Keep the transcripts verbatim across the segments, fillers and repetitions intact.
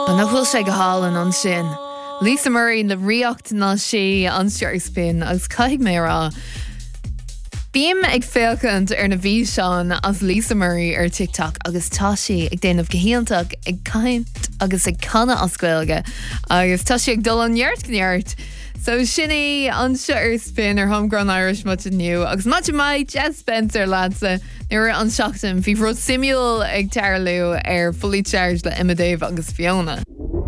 An bhfuil sé go hálan an sin. Lisa Murray na riocht ná sé an Spin agus caiig mé rá. Bím ag féilcant ar na bhí seán as Lisa Murray ar TikTok agus tá sí ag déanamh gohéantach ag caint agus ag canna ascuilge agus tá sí ag dul an neart gneart. So sinné anseo ar Spin ar Homegrown Irish much nniu agus much mai Jess Spencer lása nuair an seachtain bhí rud simúil ag tarlú ar Fully Charged le Emma Dave agus Fiona.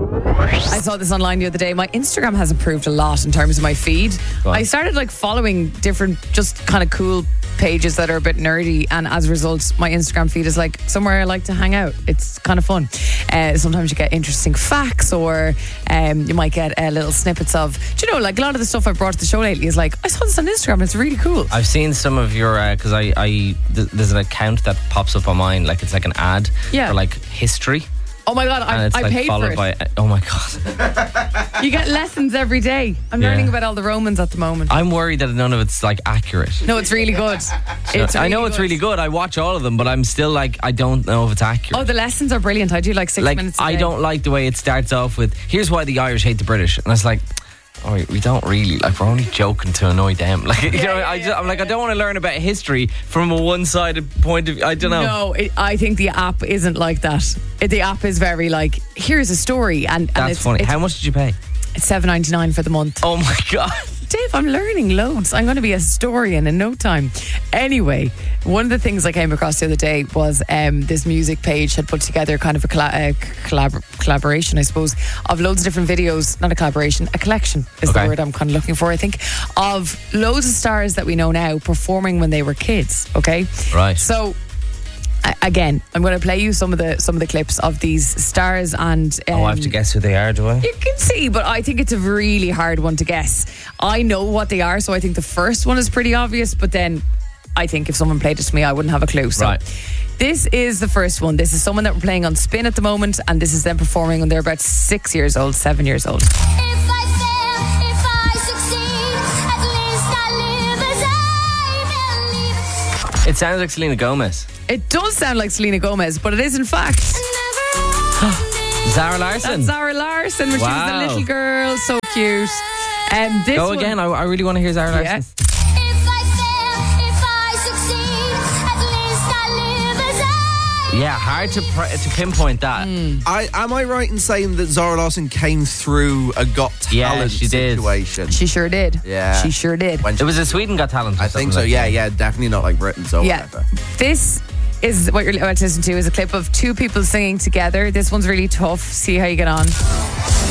I saw this online the other day. My Instagram has improved a lot in terms of my feed. I started like following different just kind of cool pages that are a bit nerdy, and as a result my Instagram feed is like somewhere I like to hang out. It's kind of fun. Uh, sometimes you get interesting facts, or um, you might get uh, little snippets of, do you know, like a lot of the stuff I've brought to the show lately is like, I saw this on Instagram and it's really cool. I've seen some of your because uh, I, I th- there's an account that pops up on mine, like it's like an ad yeah. for like history. Oh my god, I, it's I like paid followed for it. By, oh my god. You get lessons every day. I'm Yeah. learning about all the Romans at the moment. I'm worried that none of it's like accurate. No, it's really good. It's I know really it's good. really good. I watch all of them, but I'm still like, I don't know if it's accurate. Oh, the lessons are brilliant. I do like six like, minutes a I day. don't like the way it starts off with, here's why the Irish hate the British. And it's like, oh, we don't really, like, we're only joking to annoy them. Like, you Yeah, know, yeah, I just, yeah. I'm like, I don't want to learn about history from a one-sided point of view. I don't know. No, it, I think the app isn't like that. It, the app is very like, here's a story, and, and That's it's funny. It's, How much did you pay? it's seven ninety-nine for the month. Oh my God. Dave, I'm learning loads. I'm going to be a historian in no time. Anyway, one of the things I came across the other day was um, this music page had put together kind of a colla- uh, collab- collaboration, I suppose, of loads of different videos. Not a collaboration, a collection is Okay. the word I'm kind of looking for, I think, of loads of stars that we know now performing when they were kids. Okay, Right. So a- again, I'm going to play you some of the some of the clips of these stars, and um, Oh, I have to guess who they are, do I? you can see, but I think it's a really hard one to guess. I know what they are, so I think the first one is pretty obvious, but then I think if someone played it to me, I wouldn't have a clue. So Right. this is the first one. This is someone that we're playing on Spin at the moment, and this is them performing when they're about six years old, seven years old. If I fail, if I succeed, at least I live as I believe. It sounds like Selena Gomez. It does sound like Selena Gomez, but it is in fact Zara Larsson. that's Zara Larsson when she was Wow. a little girl. So cute. Um, this Go one- again. I, I really want to hear Zara Yeah. Larsson. If I fail, if I succeed, at least I live as I Yeah, hard to pr- to pinpoint that. I, am I right in saying that Zara Larsson came through a Got Yeah, Talent she did. situation? She sure did. Yeah. She sure did. When It was a Sweden Got Talent. or I think something so. like Yeah, that. yeah, definitely not like Britain. So Yeah. whatever. This is what you're about to listen to is a clip of two people singing together. This one's really tough. See how you get on.